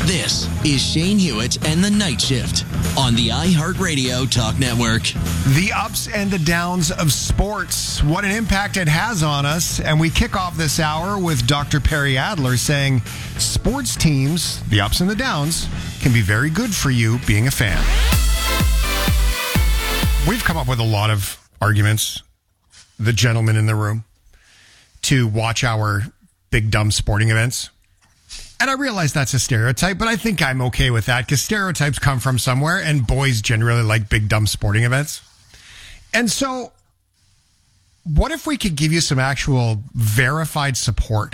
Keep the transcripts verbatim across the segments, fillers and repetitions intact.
This is Shane Hewitt and the Night Shift on the iHeartRadio Talk Network. The ups and the downs of sports, what an impact it has on us. And we kick off this hour with Doctor Perry Adler saying sports teams, the ups and the downs, can be very good for you being a fan. We've come up with a lot of arguments, the gentlemen in the room, to watch our big dumb sporting events. And I realize that's a stereotype, but I think I'm okay with that because stereotypes come from somewhere and boys generally like big dumb sporting events. And so what if we could give you some actual verified support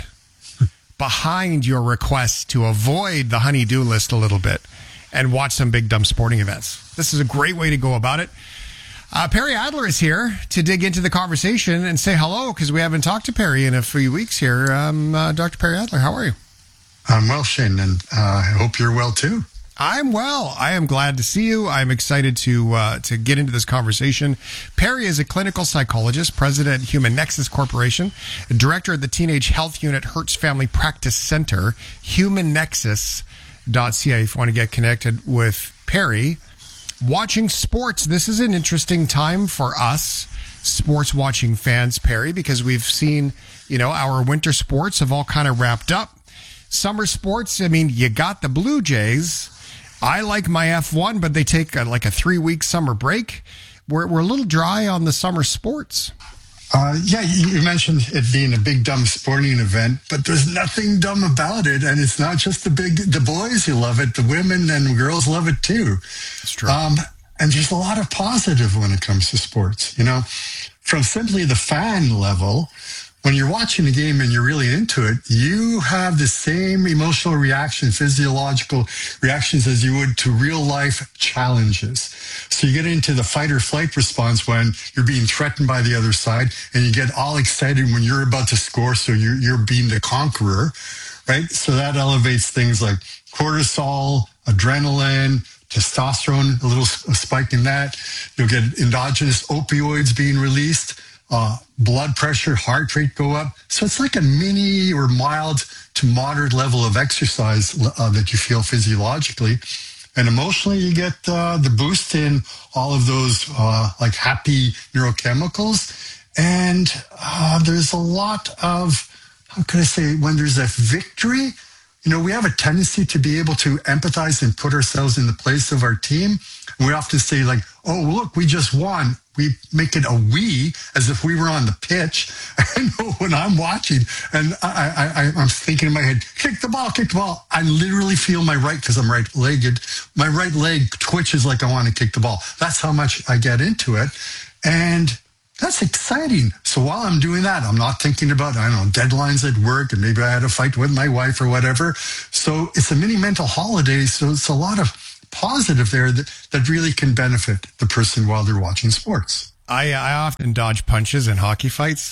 behind your request to avoid the honey-do list a little bit and watch some big dumb sporting events? This is a great way to go about it. Uh, Perry Adler is here to dig into the conversation and say hello because we haven't talked to Perry in a few weeks here. Um, uh, Doctor Perry Adler, how are you? I'm well, Shane, and uh, I hope you're well, too. I'm well. I am glad to see you. I'm excited to uh, to get into this conversation. Perry is a clinical psychologist, president at Human Nexus Corporation, director of the Teenage Health Unit Hertz Family Practice Center, human nexus dot c a if you want to get connected with Perry. Watching sports, this is an interesting time for us, sports watching fans, Perry, because we've seen, you know, our winter sports have all kind of wrapped up. Summer sports, I mean, you got the Blue Jays. I like my F one, but they take a, like a three-week summer break. We're, we're a little dry on the summer sports. Uh, yeah, you mentioned it being a big, dumb sporting event, but there's nothing dumb about it. And it's not just the big, the boys who love it. The women and girls love it too. That's true. Um, and there's a lot of positive when it comes to sports. You know, from simply the fan level, when you're watching the game and you're really into it, you have the same emotional reaction, physiological reactions as you would to real life challenges. So you get into the fight or flight response when you're being threatened by the other side, and you get all excited when you're about to score. So you're, you're being the conqueror, right? So that elevates things like cortisol, adrenaline, testosterone, a little spike in that. You'll get endogenous opioids being released. Uh, blood pressure, heart rate go up. So it's like a mini or mild to moderate level of exercise uh, that you feel physiologically. And emotionally, you get uh, the boost in all of those uh, like happy neurochemicals. And uh, there's a lot of, how can I say, when there's a victory, you know, we have a tendency to be able to empathize and put ourselves in the place of our team. We often say like, oh, look, we just won. We make it a we, as if we were on the pitch. I know when I'm watching and I, I, I'm thinking in my head, kick the ball, kick the ball. I literally feel my right, because I'm right-legged, my right leg twitches like I want to kick the ball. That's how much I get into it. And that's exciting. So while I'm doing that, I'm not thinking about, I don't know, deadlines at work and maybe I had a fight with my wife or whatever. So it's a mini mental holiday. So it's a lot of positive there that, that really can benefit the person while they're watching sports. I, I often dodge punches in hockey fights.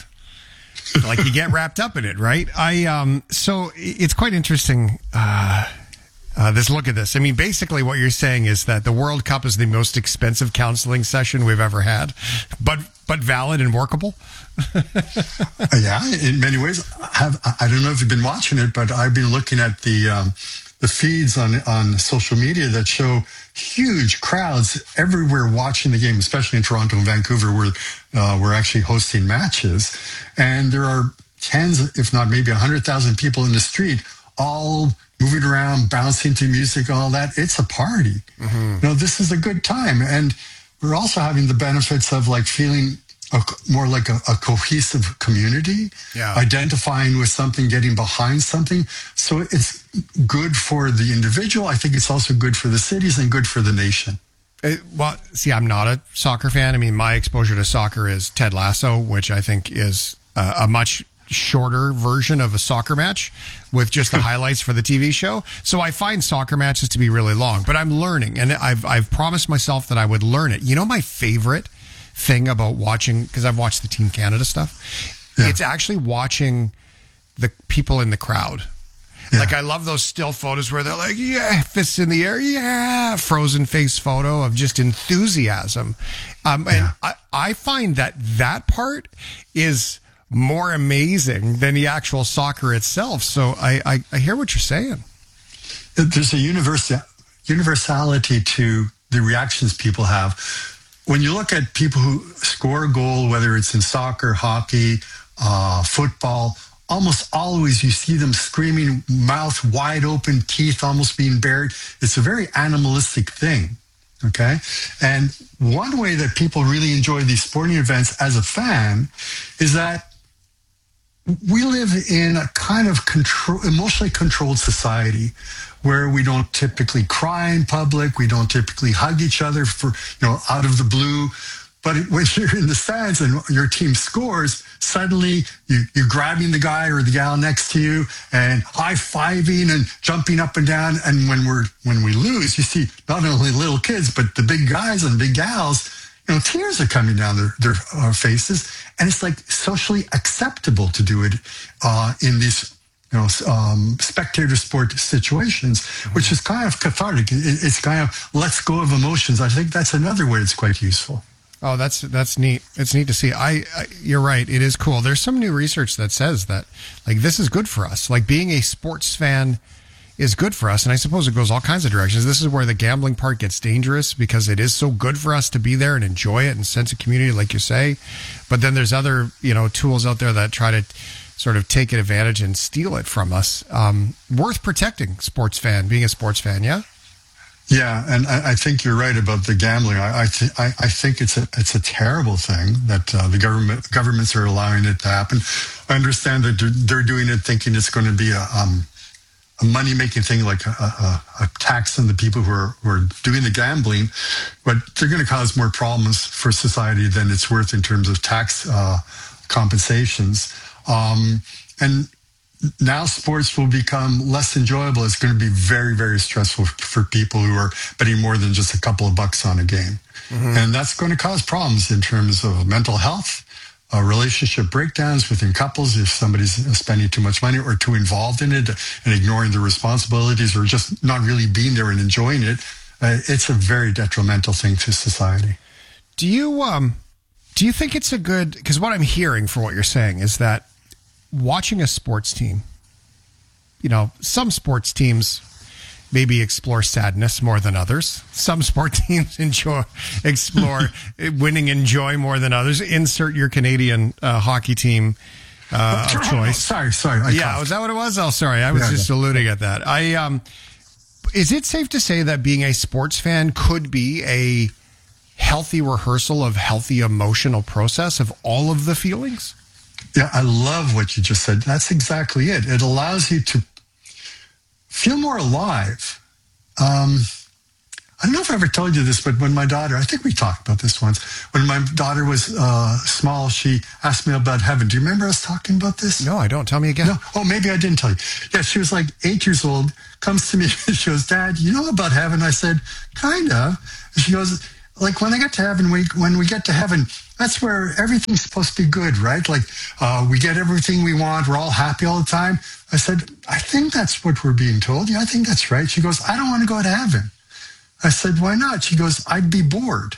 Like you get wrapped up in it, right? I um. So it's quite interesting. Uh, uh, this look at this. I mean, basically, what you're saying is that the World Cup is the most expensive counseling session we've ever had, but but valid and workable. Yeah, in many ways. I have I don't know if you've been watching it, but I've been looking at the. Um, the feeds on, on social media that show huge crowds everywhere watching the game, especially in Toronto and Vancouver, where uh, we're actually hosting matches. And there are tens, if not maybe one hundred thousand people in the street, all moving around, bouncing to music, all that. It's a party. Mm-hmm. You know, this is a good time. And we're also having the benefits of like feeling A, more like a, a cohesive community, yeah. Identifying with something, getting behind something. So it's good for the individual. I think it's also good for the cities and good for the nation. It, well, see, I'm not a soccer fan. I mean, my exposure to soccer is Ted Lasso, which I think is uh, a much shorter version of a soccer match with just the highlights for the T V show. So I find soccer matches to be really long, but I'm learning, and I've I've promised myself that I would learn it. You know, my favorite thing about watching, because I've watched the Team Canada stuff, yeah. It's actually watching the people in the crowd. Yeah. Like I love those still photos where they're like, yeah, fists in the air, yeah, frozen face photo of just enthusiasm. Um, and yeah. I, I find that that part is more amazing than the actual soccer itself. So I, I, I hear what you're saying. there's a universal, universality to the reactions people have. When you look at people who score a goal, whether it's in soccer, hockey, uh, football, almost always you see them screaming, mouth wide open, teeth almost being bared. It's a very animalistic thing, okay? And one way that people really enjoy these sporting events as a fan is that we live in a kind of control, emotionally controlled society where we don't typically cry in public, we don't typically hug each other for, you know, out of the blue. But when you're in the stands and your team scores, suddenly you, you're grabbing the guy or the gal next to you and high-fiving and jumping up and down. And when we're when we lose, you see not only little kids, but the big guys and big gals, you know, tears are coming down their, their uh, faces. And it's like socially acceptable to do it uh, in these you know, um, spectator sport situations, which is kind of cathartic. It, it's kind of lets go of emotions. I think that's another way it's quite useful. Oh, that's that's neat. It's neat to see. I, I you're right. It is cool. There's some new research that says that like this is good for us. Like being a sports fan is good for us, and I suppose it goes all kinds of directions. This is where the gambling part gets dangerous because it is so good for us to be there and enjoy it and sense of community, like you say. But then there's other you know tools out there that try to sort of take advantage and steal it from us. Um, worth protecting, sports fan, being a sports fan, yeah? Yeah, and I, I think you're right about the gambling. I I, th- I, I think it's a it's a terrible thing that uh, the government governments are allowing it to happen. I understand that they're, they're doing it thinking it's going to be a um, a money making thing, like a, a, a tax on the people who are who are doing the gambling, but they're going to cause more problems for society than it's worth in terms of tax uh, compensations. Um, and now sports will become less enjoyable. It's going to be very, very stressful for people who are betting more than just a couple of bucks on a game. Mm-hmm. And that's going to cause problems in terms of mental health, uh, relationship breakdowns within couples if somebody's spending too much money or too involved in it and ignoring the responsibilities or just not really being there and enjoying it. Uh, it's a very detrimental thing to society. Do you, um, do you think it's a good, because what I'm hearing for what you're saying is that watching a sports team, you know, some sports teams maybe explore sadness more than others. Some sport teams enjoy explore winning and joy more than others. Insert your Canadian uh, hockey team uh, of choice. Sorry, sorry. I yeah, coughed. was that what it was? Oh, sorry. I was yeah, just yeah. alluding at that. I um, is it safe to say that being a sports fan could be a healthy rehearsal of healthy emotional process of all of the feelings? Yeah, I love what you just said. That's exactly it. It allows you to feel more alive. Um, I don't know if I ever told you this, but when my daughter, I think we talked about this once, when my daughter was uh, small, she asked me about heaven. Do you remember us talking about this? No, I don't. Tell me again. No. Oh, maybe I didn't tell you. Yeah, she was like eight years old, comes to me, she goes, Dad, you know about heaven? I said, kind of. And she goes, like when I get to heaven, we, when we get to heaven, that's where everything's supposed to be good, right? Like uh, we get everything we want. We're all happy all the time. I said, I think that's what we're being told. Yeah, I think that's right. She goes, I don't want to go to heaven. I said, why not? She goes, I'd be bored.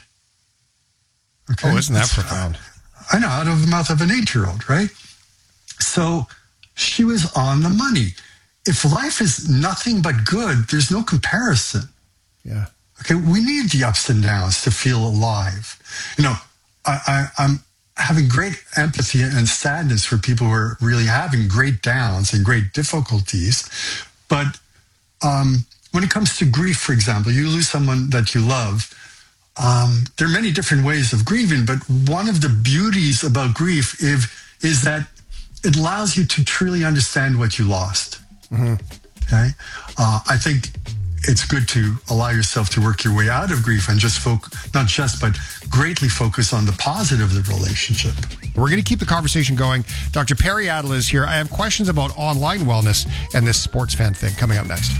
Okay? Oh, isn't that that's, profound? I know, out of the mouth of an eight-year-old, right? So she was on the money. If life is nothing but good, there's no comparison. Yeah. Okay, we need the ups and downs to feel alive. You know, I, I, I'm having great empathy and sadness for people who are really having great downs and great difficulties. But um, when it comes to grief, for example, you lose someone that you love. Um, there are many different ways of grieving, but one of the beauties about grief if, is that it allows you to truly understand what you lost. Mm-hmm. Okay, uh, I think it's good to allow yourself to work your way out of grief and just focus, not just, but greatly focus on the positive of the relationship. We're going to keep the conversation going. Doctor Perry Adler is here. I have questions about online wellness and this sports fan thing coming up next.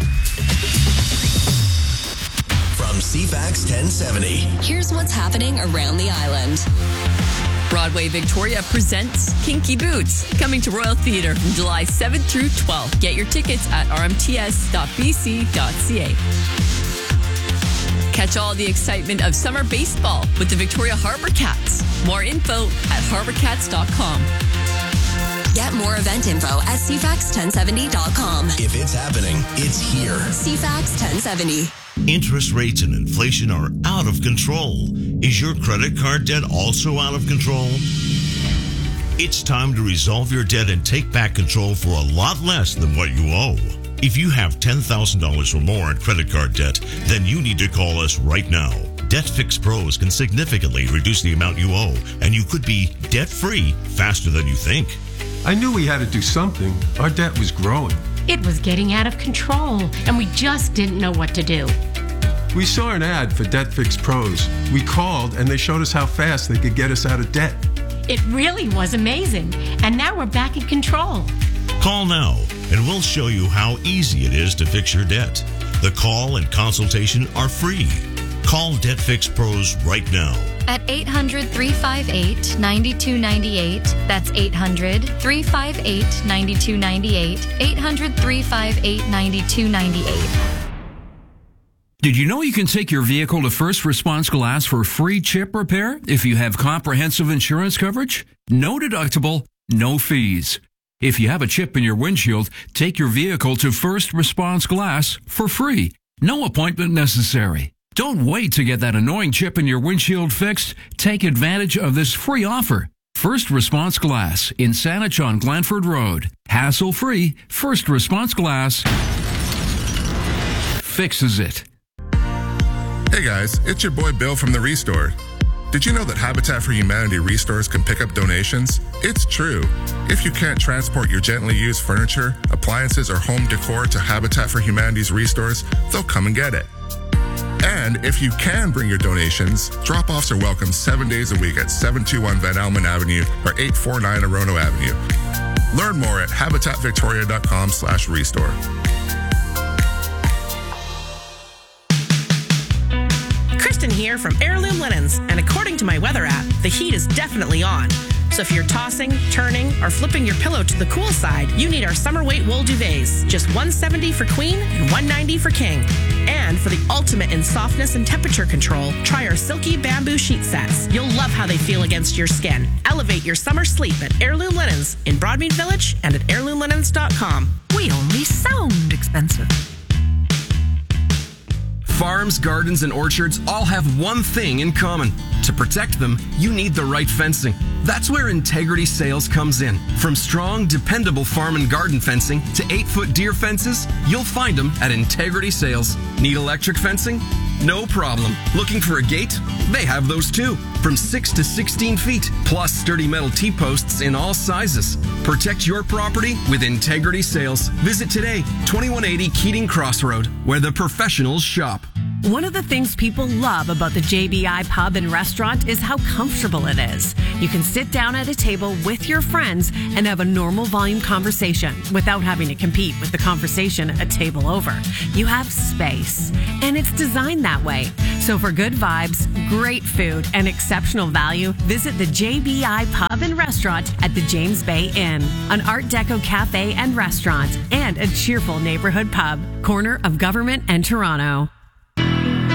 From C FAX ten seventy. Here's what's happening around the island. Broadway Victoria presents Kinky Boots, coming to Royal Theatre from July seventh through twelfth. Get your tickets at r m t s dot b c dot c a. Catch all the excitement of summer baseball with the Victoria Harbour Cats. More info at harbour cats dot com. Get more event info at c fax ten seventy dot com. If it's happening, it's here. C fax ten seventy. Interest rates and inflation are out of control. Is your credit card debt also out of control? It's time to resolve your debt and take back control for a lot less than what you owe. If you have ten thousand dollars or more in credit card debt, then you need to call us right now. DebtFix Pros can significantly reduce the amount you owe, and you could be debt-free faster than you think. I knew we had to do something. Our debt was growing. It was getting out of control, and we just didn't know what to do. We saw an ad for DebtFix Pros. We called, and they showed us how fast they could get us out of debt. It really was amazing, and now we're back in control. Call now, and we'll show you how easy it is to fix your debt. The call and consultation are free. Call DebtFix Pros right now. At eight hundred, three five eight, nine two nine eight. That's eight hundred, three five eight, nine two nine eight. eight hundred, three five eight, nine two nine eight. Did you know you can take your vehicle to First Response Glass for free chip repair if you have comprehensive insurance coverage? No deductible, no fees. If you have a chip in your windshield, take your vehicle to First Response Glass for free. No appointment necessary. Don't wait to get that annoying chip in your windshield fixed. Take advantage of this free offer. First Response Glass in Saanich on Glanford Road. Hassle-free, First Response Glass fixes it. Hey guys, it's your boy Bill from The Restore. Did you know that Habitat for Humanity restores can pick up donations? It's true. If you can't transport your gently used furniture, appliances, or home decor to Habitat for Humanity's restores, they'll come and get it. And if you can bring your donations, drop-offs are welcome seven days a week at seven two one Van Almen Avenue or eight four nine Orono Avenue. Learn more at habitat victoria dot com slash restore. Kristen here from Heirloom Linens, and according to my weather app, the heat is definitely on. So if you're tossing, turning, or flipping your pillow to the cool side, you need our summer weight wool duvets. Just one hundred seventy dollars for queen and one hundred ninety dollars for king. And for the ultimate in softness and temperature control, try our silky bamboo sheet sets. You'll love how they feel against your skin. Elevate your summer sleep at Heirloom Linens in Broadmead Village and at heirloom linens dot com. We only sound expensive. Farms, gardens, and orchards all have one thing in common. To protect them, you need the right fencing. That's where Integrity Sales comes in. From strong, dependable farm and garden fencing to eight-foot deer fences, you'll find them at Integrity Sales. Need electric fencing? No problem. Looking for a gate? They have those too. From six to sixteen feet, plus sturdy metal T-posts in all sizes. Protect your property with Integrity Sales. Visit today, twenty-one eighty Keating Crossroad, where the professionals shop. One of the things people love about the J B I Pub and Restaurant is how comfortable it is. You can sit down at a table with your friends and have a normal volume conversation without having to compete with the conversation a table over. You have space, and it's designed that way. So for good vibes, great food, and exceptional value, visit the J B I Pub and Restaurant at the James Bay Inn, an Art Deco cafe and restaurant, and a cheerful neighborhood pub, corner of Government and Toronto.